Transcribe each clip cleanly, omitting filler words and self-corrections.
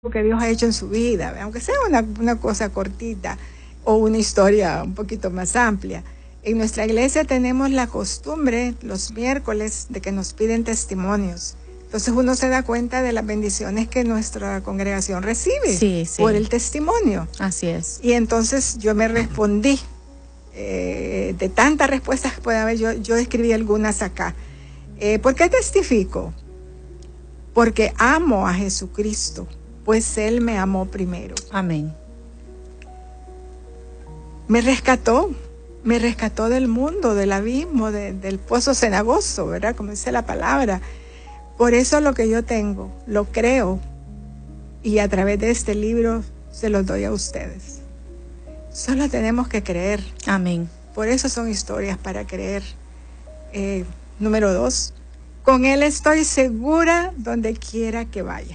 que Dios ha hecho en su vida, aunque sea una cosa cortita o una historia un poquito más amplia. En nuestra iglesia tenemos la costumbre los miércoles de que nos piden testimonios. Entonces uno se da cuenta de las bendiciones que nuestra congregación recibe por el testimonio. Así es. Y entonces yo me respondí, de tantas respuestas que puede haber, yo escribí algunas acá. ¿Por qué testifico? Porque amo a Jesucristo, pues Él me amó primero. Amén. Me rescató del mundo, del abismo, del pozo cenagoso, ¿verdad? Como dice la palabra. Por eso lo que yo tengo, lo creo, y a través de este libro se los doy a ustedes. Solo tenemos que creer. Amén. Por eso son historias para creer. Número 2, con Él estoy segura donde quiera que vaya.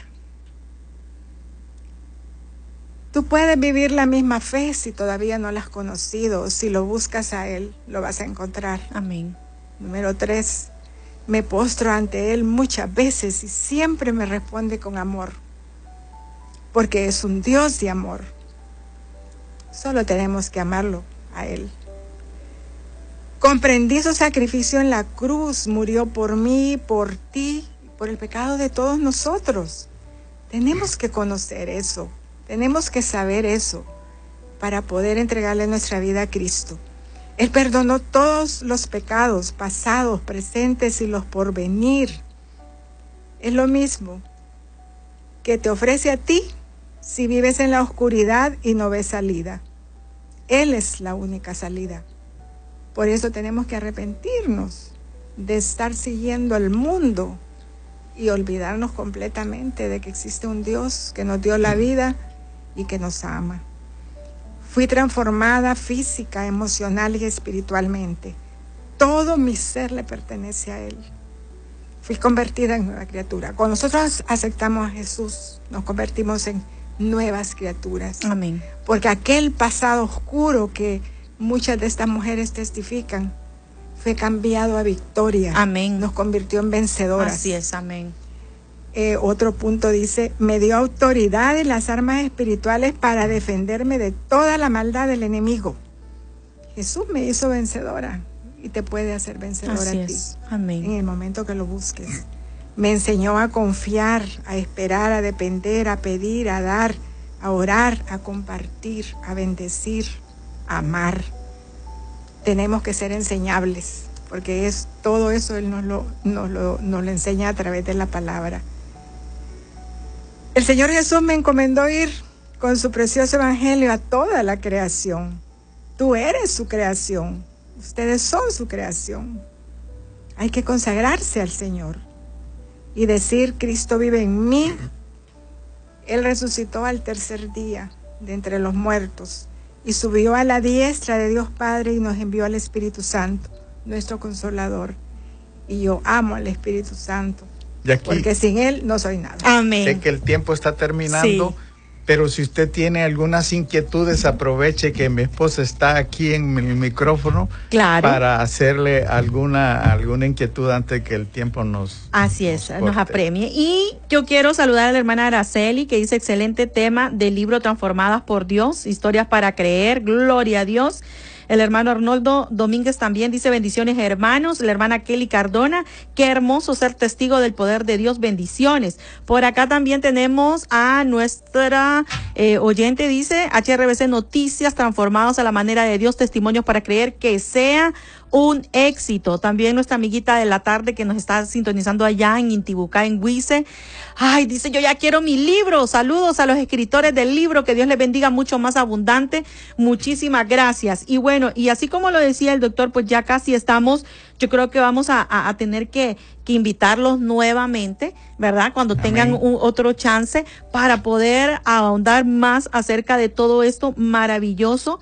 Tú puedes vivir la misma fe si todavía no la has conocido. Si lo buscas a Él, lo vas a encontrar. Amén. Número 3, me postro ante Él muchas veces y siempre me responde con amor, porque es un Dios de amor. Solo tenemos que amarlo a Él. Comprendí su sacrificio en la cruz, murió por mí, por ti, por el pecado de todos nosotros. Tenemos que conocer eso. Tenemos que saber eso para poder entregarle nuestra vida a Cristo. Él perdonó todos los pecados pasados, presentes y los por venir. Es lo mismo que te ofrece a ti si vives en la oscuridad y no ves salida. Él es la única salida. Por eso tenemos que arrepentirnos de estar siguiendo al mundo y olvidarnos completamente de que existe un Dios que nos dio la vida y que nos ama. Fui transformada física, emocional y espiritualmente. Todo mi ser le pertenece a Él. Fui convertida en nueva criatura. Cuando nosotros aceptamos a Jesús, nos convertimos en nuevas criaturas. Amén. Porque aquel pasado oscuro que muchas de estas mujeres testifican fue cambiado a victoria. Amén. Nos convirtió en vencedoras. Así es, amén. Otro punto dice, me dio autoridad en las armas espirituales para defenderme de toda la maldad del enemigo. Jesús me hizo vencedora y te puede hacer vencedora Así a ti. es. Amén. En el momento que lo busques. Me enseñó a confiar, a esperar, a depender, a pedir, a dar, a orar, a compartir, a bendecir, a amar. Tenemos que ser enseñables, porque todo eso Él nos lo enseña a través de la palabra. El Señor Jesús me encomendó ir con su precioso evangelio a toda la creación. Tú eres su creación. Ustedes son su creación. Hay que consagrarse al Señor y decir, Cristo vive en mí. Él resucitó al tercer día de entre los muertos y subió a la diestra de Dios Padre y nos envió al Espíritu Santo, nuestro Consolador. Y yo amo al Espíritu Santo. Porque sin Él no soy nada. Amén. Sé que el tiempo está terminando, pero si usted tiene algunas inquietudes, aproveche que mi esposa está aquí en el micrófono, claro, para hacerle alguna inquietud antes que el tiempo nos apremie. Y yo quiero saludar a la hermana Araceli, que dice, excelente tema del libro Transformadas por Dios, historias para creer, gloria a Dios. El hermano Arnoldo Domínguez también dice, bendiciones hermanos. La hermana Kelly Cardona, qué hermoso ser testigo del poder de Dios, bendiciones. Por acá también tenemos a nuestra oyente, dice, HRBC Noticias, transformados a la manera de Dios, testimonios para creer, que sea un éxito. También nuestra amiguita de la tarde que nos está sintonizando allá en Intibucá, en Huize. Ay, dice, yo ya quiero mi libro. Saludos a los escritores del libro, que Dios les bendiga mucho más abundante. Muchísimas gracias. Y bueno, y así como lo decía el doctor, pues ya casi estamos, yo creo que vamos a tener que invitarlos nuevamente, ¿verdad? Cuando tengan otro chance para poder ahondar más acerca de todo esto maravilloso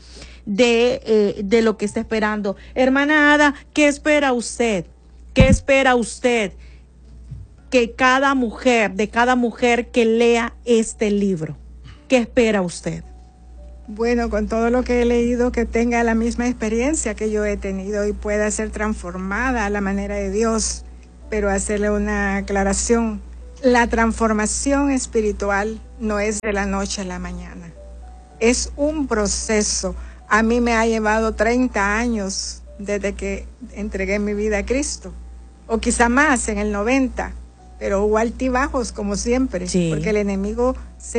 de lo que está esperando. Hermana Ada, ¿qué espera usted? ¿Qué espera usted que de cada mujer que lea este libro? ¿Qué espera usted? Bueno, con todo lo que he leído, que tenga la misma experiencia que yo he tenido y pueda ser transformada a la manera de Dios, pero hacerle una aclaración. La transformación espiritual no es de la noche a la mañana. Es un proceso. A mí me ha llevado 30 años desde que entregué mi vida a Cristo. O quizá más, en el 90. Pero hubo altibajos, como siempre. Sí. Porque el enemigo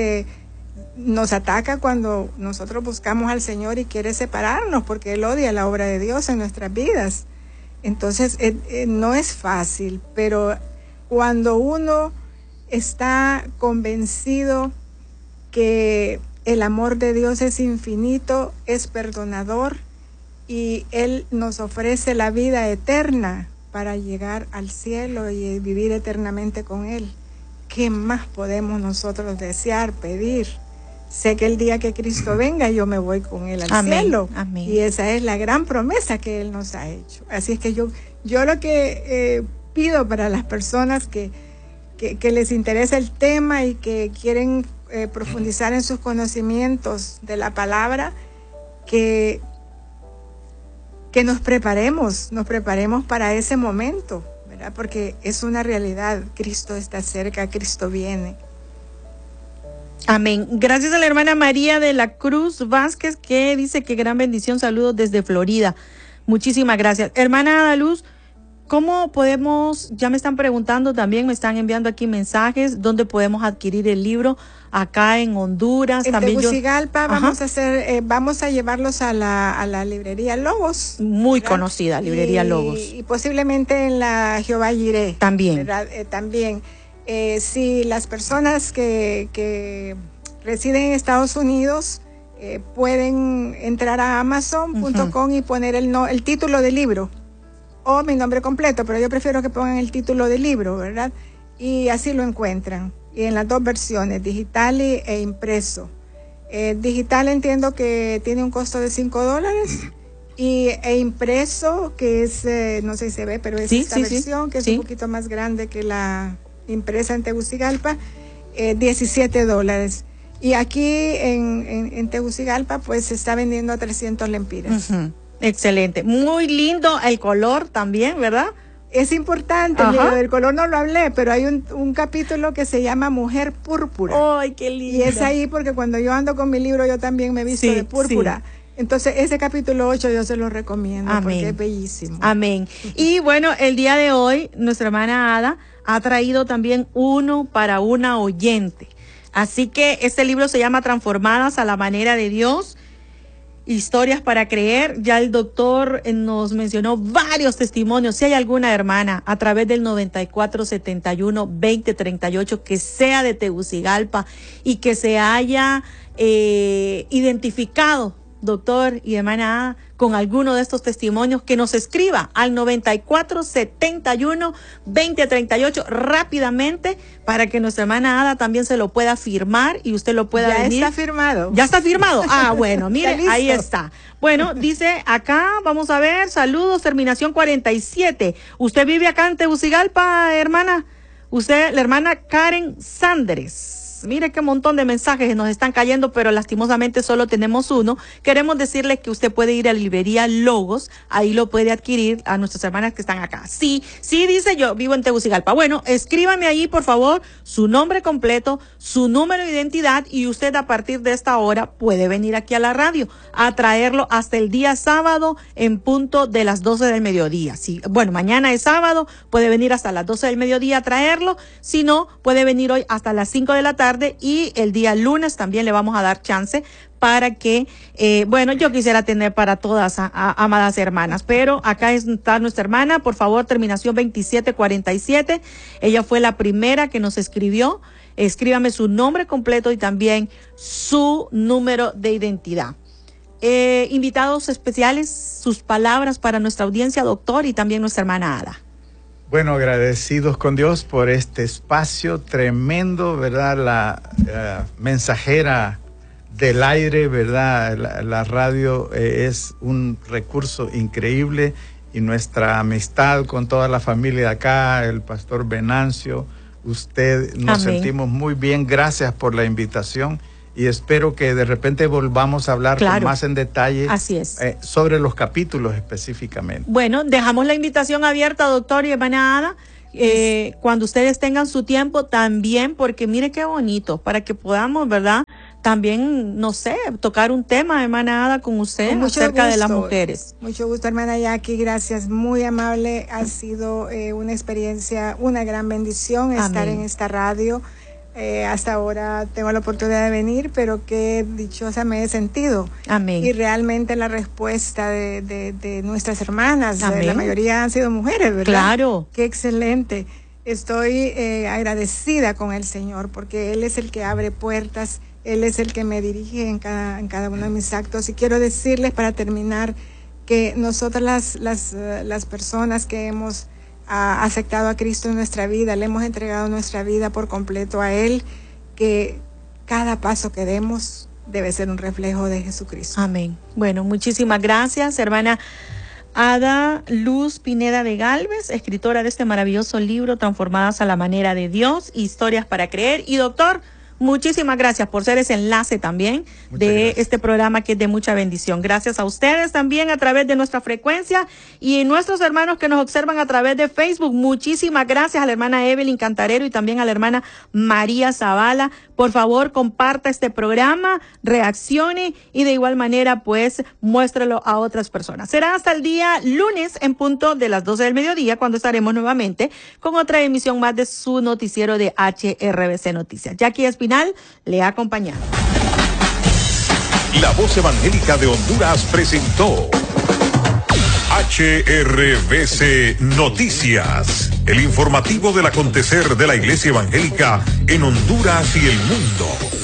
nos ataca cuando nosotros buscamos al Señor y quiere separarnos, porque Él odia la obra de Dios en nuestras vidas. Entonces, no es fácil, pero cuando uno está convencido que el amor de Dios es infinito, es perdonador, y Él nos ofrece la vida eterna para llegar al cielo y vivir eternamente con Él, ¿qué más podemos nosotros desear, pedir? Sé que el día que Cristo venga yo me voy con Él al cielo. Amén. Y esa es la gran promesa que Él nos ha hecho. Así es que yo lo que pido para las personas que les interesa el tema y que quieren profundizar en sus conocimientos de la palabra, que nos preparemos para ese momento, ¿verdad? Porque es una realidad. Cristo está cerca, Cristo viene. Amén. Gracias a la hermana María de la Cruz Vázquez, que dice que gran bendición, saludos desde Florida. Muchísimas gracias. Hermana Ada Luz, ¿cómo podemos, ya me están preguntando también, me están enviando aquí mensajes, dónde podemos adquirir el libro? Acá en Honduras. En también Tegucigalpa vamos a llevarlos a la librería Logos. Muy ¿verdad? Conocida, librería Logos. Y posiblemente en la Jehová Jireh. También. También. Si las personas que residen en Estados Unidos pueden entrar a Amazon.com y poner el título del libro o mi nombre completo, pero yo prefiero que pongan el título del libro, ¿verdad? Y así lo encuentran. Y en las dos versiones, digital e impreso. Digital entiendo que tiene un costo de $5 e impreso, que es, no sé si se ve, pero es esta versión, que es un poquito más grande que la impresa en Tegucigalpa, $17. Y aquí en Tegucigalpa pues se está vendiendo a 300 lempiras. Excelente, muy lindo el color también, ¿verdad? Es importante, el color no lo hablé, pero hay un capítulo que se llama Mujer Púrpura. ¡Ay, qué lindo! Y es ahí porque cuando yo ando con mi libro yo también me visto de púrpura. Entonces ese capítulo 8 yo se lo recomiendo. Amén. Porque es bellísimo. Amén. Y bueno, el día de hoy nuestra hermana Ada ha traído también uno para una oyente. Así que este libro se llama Transformadas a la manera de Dios. Historias para creer. Ya el doctor nos mencionó varios testimonios. Si hay alguna hermana a través del 9471-2038 que sea de Tegucigalpa y que se haya identificado, doctor y hermana, con alguno de estos testimonios, que nos escriba al 9471-2038 rápidamente para que nuestra hermana Ada también se lo pueda firmar y usted lo pueda venir. Ya está firmado. ¿Ya está firmado? Ah, bueno, mire, ahí está. Bueno, dice acá, vamos a ver, saludos, terminación 47. ¿Usted vive acá en Tegucigalpa, hermana? Usted, la hermana Karen Sandres. Mire qué montón de mensajes nos están cayendo, pero lastimosamente solo tenemos uno. Queremos decirles que usted puede ir a la librería Logos, ahí lo puede adquirir a nuestras hermanas que están acá. Sí, dice yo, vivo en Tegucigalpa. Bueno, escríbame allí, por favor, su nombre completo, su número de identidad, y usted a partir de esta hora puede venir aquí a la radio a traerlo hasta el día sábado en punto de las 12 del mediodía. Sí, bueno, mañana es sábado, puede venir hasta las 12 del mediodía a traerlo. Si no, puede venir hoy hasta las 5 de la tarde, y el día lunes también le vamos a dar chance para que, bueno, yo quisiera tener para todas amadas hermanas, pero acá está nuestra hermana, por favor, terminación 2747, ella fue la primera que nos escribió. Escríbame su nombre completo y también su número de identidad. Invitados especiales, sus palabras para nuestra audiencia, doctor, y también nuestra hermana Ada. Bueno, agradecidos con Dios por este espacio tremendo, ¿verdad? La mensajera del aire, ¿verdad? La radio es un recurso increíble, y nuestra amistad con toda la familia de acá, el pastor Venancio, usted, nos sentimos muy bien. Gracias por la invitación. Y espero que de repente volvamos a hablar con más en detalle. Así es. Sobre los capítulos específicamente. Bueno, dejamos la invitación abierta, doctor y hermana Ada, cuando ustedes tengan su tiempo también, porque mire qué bonito, para que podamos, ¿verdad? También, no sé, tocar un tema, hermana Ada, con usted acerca de las mujeres. Mucho gusto, hermana Jackie, gracias, muy amable. Ha sido una experiencia, una gran bendición estar en esta radio. Hasta ahora tengo la oportunidad de venir, pero qué dichosa me he sentido. Amén. Y realmente la respuesta de nuestras hermanas, la mayoría han sido mujeres, ¿verdad? Claro. Qué excelente. Estoy agradecida con el Señor, porque Él es el que abre puertas, Él es el que me dirige en cada uno de mis actos. Y quiero decirles, para terminar, que nosotras las personas que hemos aceptado a Cristo en nuestra vida, le hemos entregado nuestra vida por completo a Él, que cada paso que demos debe ser un reflejo de Jesucristo. Amén. Bueno, muchísimas gracias, hermana Ada Luz Pineda de Gálvez, escritora de este maravilloso libro, Transformadas a la Manera de Dios, Historias para Creer. Y doctor, muchísimas gracias por ser ese enlace también este programa, que es de mucha bendición. Gracias a ustedes también a través de nuestra frecuencia y nuestros hermanos que nos observan a través de Facebook. Muchísimas gracias a la hermana Evelyn Cantarero y también a la hermana María Zavala. Por favor, comparta este programa, reaccione y de igual manera, pues, muéstralo a otras personas. Será hasta el día lunes en punto de las 12 del mediodía, cuando estaremos nuevamente con otra emisión más de su noticiero de HRBC Noticias. Jackie Espinal le ha acompañado. La Voz Evangélica de Honduras presentó HRBC Noticias, el informativo del acontecer de la Iglesia Evangélica en Honduras y el mundo.